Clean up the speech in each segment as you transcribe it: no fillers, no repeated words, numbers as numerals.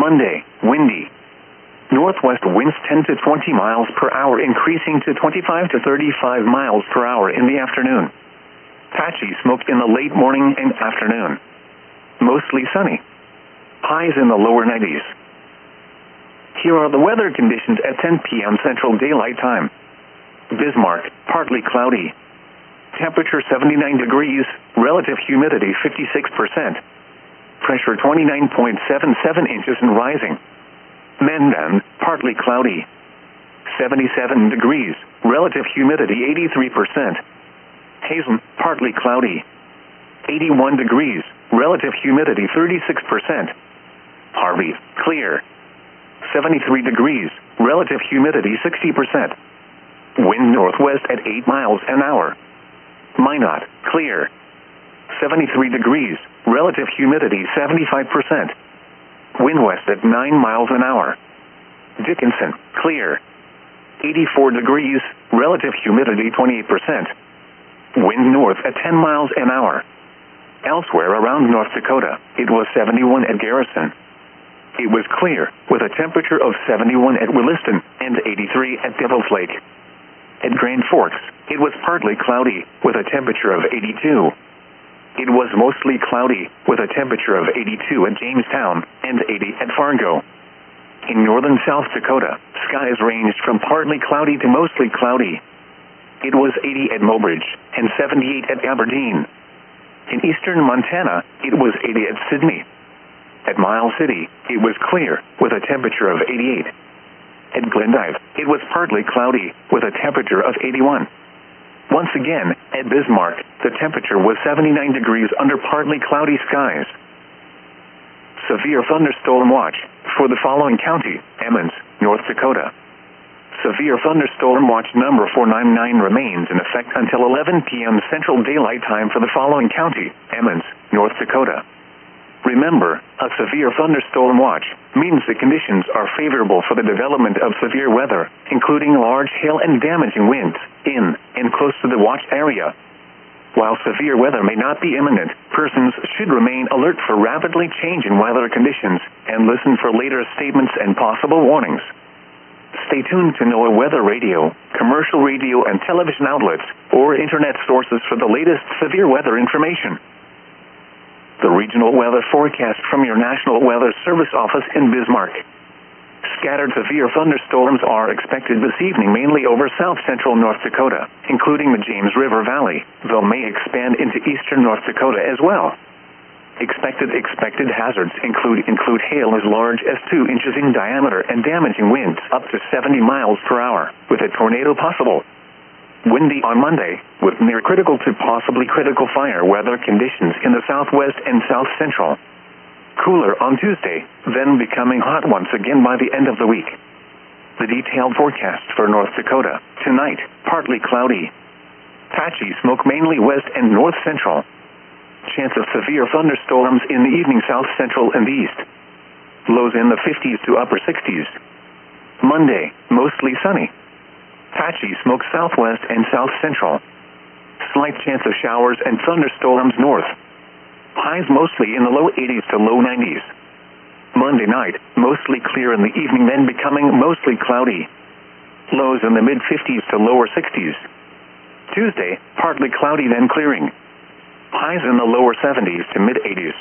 Monday, windy. Northwest winds 10 to 20 miles per hour, increasing to 25 to 35 miles per hour in the afternoon. Patchy smoke in the late morning and afternoon. Mostly sunny. Highs in the lower 90s. Here are the weather conditions at 10 p.m. Central Daylight Time. Bismarck, partly cloudy. Temperature 79 degrees, relative humidity 56%. Pressure 29.77 inches and rising. Mandan, partly cloudy. 77 degrees, relative humidity 83%. Hazen, partly cloudy. 81 degrees, relative humidity 36%. Harvey, clear. 73 degrees, relative humidity 60%. Wind northwest at 8 miles an hour. Minot, clear. 73 degrees, relative humidity 75%. Wind west at 9 miles an hour. Dickinson, clear. 84 degrees, relative humidity 28%. Wind north at 10 miles an hour. Elsewhere around North Dakota, it was 71 at Garrison. It was clear, with a temperature of 71 at Williston and 83 at Devil's Lake. At Grand Forks, it was partly cloudy, with a temperature of 82. It was mostly cloudy, with a temperature of 82 at Jamestown and 80 at Fargo. In northern South Dakota, skies ranged from partly cloudy to mostly cloudy. It was 80 at Mobridge and 78 at Aberdeen. In eastern Montana, it was 80 at Sydney. At Miles City, it was clear, with a temperature of 88. At Glendive, it was partly cloudy, with a temperature of 81. Once again, at Bismarck, the temperature was 79 degrees under partly cloudy skies. Severe thunderstorm watch for the following county: Emmons, North Dakota. Severe thunderstorm watch number 499 remains in effect until 11 p.m. Central Daylight Time for the following county: Emmons, North Dakota. Remember, a severe thunderstorm watch means the conditions are favorable for the development of severe weather, including large hail and damaging winds, in and close to the watch area. While severe weather may not be imminent, persons should remain alert for rapidly changing weather conditions and listen for later statements and possible warnings. Stay tuned to NOAA Weather Radio, commercial radio and television outlets, or internet sources for the latest severe weather information. The regional weather forecast from your National Weather Service office in Bismarck. Scattered severe thunderstorms are expected this evening mainly over south-central North Dakota, including the James River Valley, though may expand into eastern North Dakota as well. Expected hazards include hail as large as 2 inches in diameter and damaging winds up to 70 miles per hour, with a tornado possible. Windy on Monday, with near critical to possibly critical fire weather conditions in the southwest and south-central. Cooler on Tuesday, then becoming hot once again by the end of the week. The detailed forecast for North Dakota: tonight, partly cloudy. Patchy smoke mainly west and north-central. Chance of severe thunderstorms in the evening south-central and east. Lows in the 50s to upper 60s. Monday, mostly sunny. Patchy smoke southwest and south-central. Slight chance of showers and thunderstorms north. Highs mostly in the low 80s to low 90s. Monday night, mostly clear in the evening, then becoming mostly cloudy. Lows in the mid-50s to lower 60s. Tuesday, partly cloudy, then clearing. Highs in the lower 70s to mid-80s.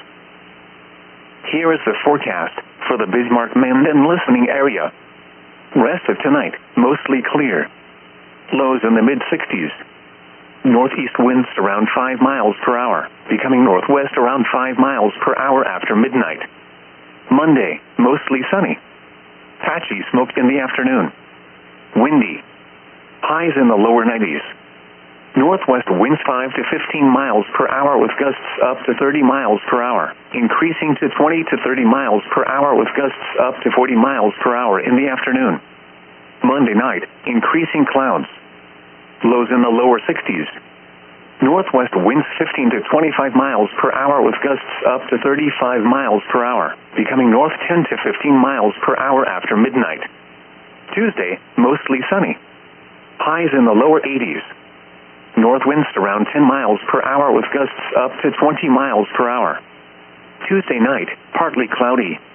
Here is the forecast for the Bismarck-Mandan listening area. Rest of tonight, mostly clear. Lows in the mid-60s. Northeast winds around 5 miles per hour, becoming northwest around 5 miles per hour after midnight. Monday, mostly sunny. Patchy smoke in the afternoon. Windy. Highs in the lower 90s. Northwest winds 5 to 15 miles per hour with gusts up to 30 miles per hour, increasing to 20 to 30 miles per hour with gusts up to 40 miles per hour in the afternoon. Monday night, increasing clouds. Lows in the lower 60s. Northwest winds 15 to 25 miles per hour with gusts up to 35 miles per hour, becoming north 10 to 15 miles per hour after midnight. Tuesday, mostly sunny. Highs in the lower 80s. North winds around 10 miles per hour with gusts up to 20 miles per hour. Tuesday night, partly cloudy.